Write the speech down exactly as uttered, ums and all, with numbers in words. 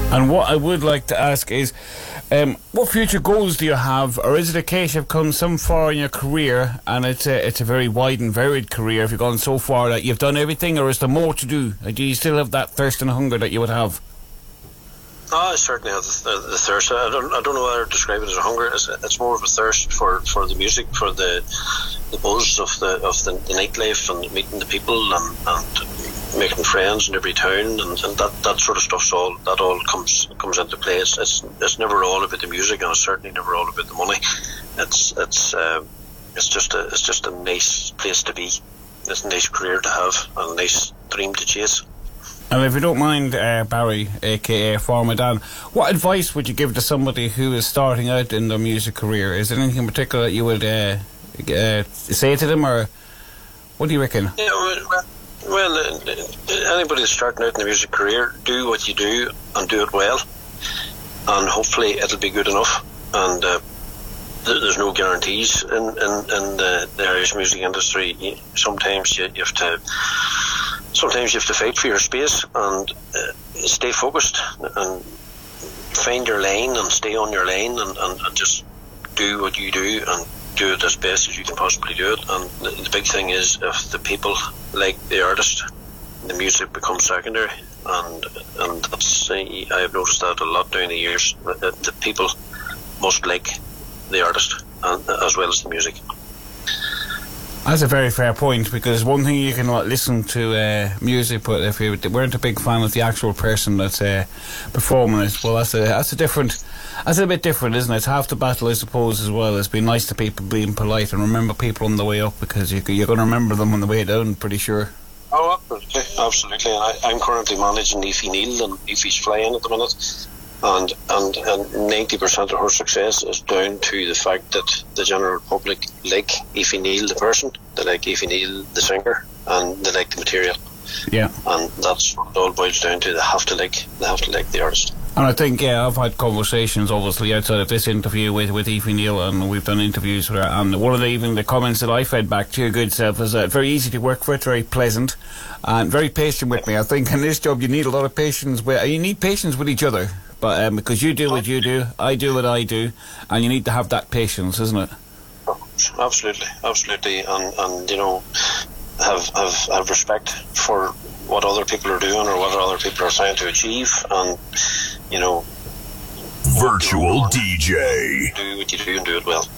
And what I would like to ask is, um, what future goals do you have, or is it a case you've come so far in your career, and it's a, it's a very wide and varied career, if you've gone so far that you've done everything, or is there more to do? Do you still have that thirst and hunger that you would have? Oh, I certainly have the, the, the thirst. I don't, I don't know whether to describe it as a hunger. It's, it's more of a thirst for, for the music, for the the buzz of the of the, the nightlife and meeting the people and, and making friends in every town, and, and that, that sort of stuff's all that all comes comes into play. It's, it's it's never all about the music, and it's certainly never all about the money. It's it's um, it's just a it's just a nice place to be. It's a nice career to have, and a nice dream to chase. And if you don't mind, uh, Barry, aka Farmer Dan, what advice would you give to somebody who is starting out in their music career? Is there anything in particular that you would uh, uh, say to them, or what do you reckon? Yeah, well, well uh, anybody that's starting out in the music career, do what you do and do it well, and hopefully it'll be good enough. And uh, th- there's no guarantees in, in, in the, the Irish music industry. Sometimes you, you have to Sometimes you have to fight for your space and uh, stay focused and find your lane and stay on your lane and, and, and just do what you do and do it as best as you can possibly do it. And the, the big thing is, if the people like the artist, the music becomes secondary. And and that's, I have noticed that a lot down the years. The, the people must like the artist and, as well as the music. That's a very fair point, because one thing you can like, listen to uh, music, but if you weren't a big fan of the actual person that's uh, performing it, well, that's a that's a different, that's a bit different, isn't it? It's half the battle, I suppose, as well as being nice to people, being polite, and remember people on the way up, because you, you're going to remember them on the way down, pretty sure. Oh, absolutely, absolutely. And I, I'm currently managing Aoife Neal, and Aoife's flying at the minute. And and and ninety percent of her success is down to the fact that the general public like Aoife Neal the person, they like Aoife Neal the singer, and they like the material. Yeah. And that's what it all boils down to. They have to like they have to like the artist. And I think, yeah, I've had conversations, obviously, outside of this interview with, with Aoife Neal, and we've done interviews with her, and one of the, even the comments that I fed back to your good self is that very easy to work with, very pleasant, and very patient with me. I think in this job you need a lot of patience with, you need patience with each other. But um, because you do what you do, I do what I do, and you need to have that patience, isn't it? Absolutely, absolutely, and and you know, have have have respect for what other people are doing or what other people are trying to achieve, and you know, Virtual D J. Do what you do and do it well.